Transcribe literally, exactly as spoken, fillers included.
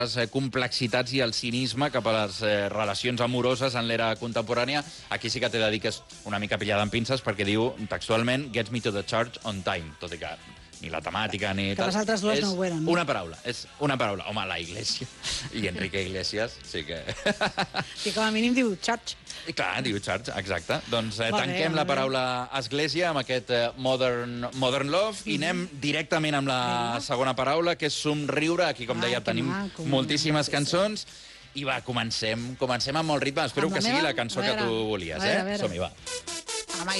les complexitats i el cinisme cap a les eh, relacions amoroses en l'era contemporània. Aquí sí que t'he de dir que és una mica pillada amb pinces perquè diu textualment "gets me to the church on time", tot i que ni la temàtica ni Que tal. les altres dues és no ho eren. una paraula, és una paraula. Home, la Iglesia i Enrique Iglesias sí que... I com a mínim diu church. I clar, diu church, exacte. Doncs eh, Molt bé, tanquem molt la bé. paraula església amb aquest eh, modern, modern love i anem directament amb la Vinga. segona paraula, que és somriure. Aquí, com Ai, deia, que tenim maco, moltíssimes sí, sí. cançons. I va, comencem, comencem amb molt ritme. Espero Amb la que sigui meva? la cançó A que veure, tu volies, a veure, a eh? veure. Som-hi, va.